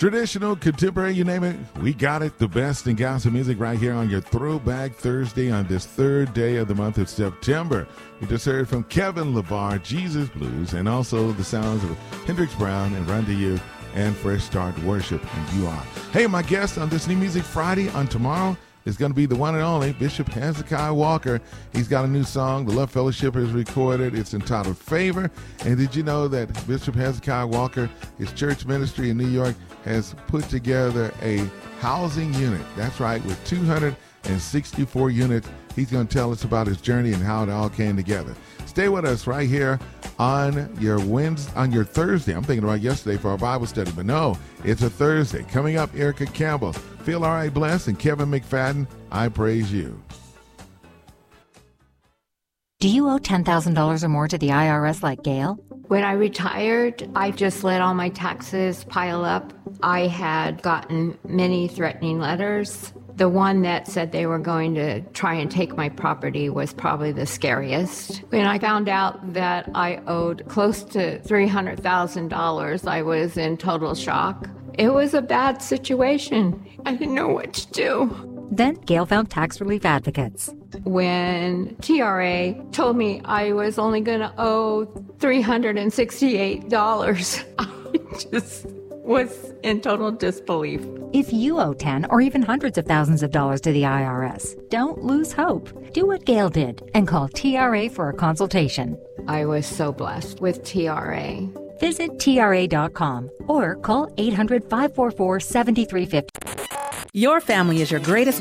Traditional, contemporary, you name it, we got it. The best in gospel music right here on your Throwback Thursday on this third day of the month of September. We just heard from Kevin LeVar, Jesus Blues, and also the sounds of Hendrix Brown and Run to You and Fresh Start Worship, and You Are. Hey, my guest on this New Music Friday on tomorrow is going to be the one and only Bishop Hezekiah Walker. He's got a new song the Love Fellowship has recorded. It's entitled Favor. And did you know that Bishop Hezekiah Walker, his church ministry in New York, has put together a housing unit? That's right, with 264 units. He's going to tell us about his journey and how it all came together. Stay with us right here on your Thursday. I'm thinking about yesterday for our Bible study, but no, it's a Thursday. Coming up, Erica Campbell, Feel All Right Blessed, and Kevin McFadden, I Praise You. Do you owe $10,000 or more to the IRS like Gail? When I retired, I just let all my taxes pile up. I had gotten many threatening letters. The one that said they were going to try and take my property was probably the scariest. When I found out that I owed close to $300,000, I was in total shock. It was a bad situation. I didn't know what to do. Then Gail found tax relief advocates. When TRA told me I was only going to owe $368, I just was in total disbelief. If you owe 10 or even hundreds of thousands of dollars to the IRS, don't lose hope. Do what Gail did and call TRA for a consultation. I was so blessed with TRA. Visit TRA.com or call 800-544-7350. Your family is your greatest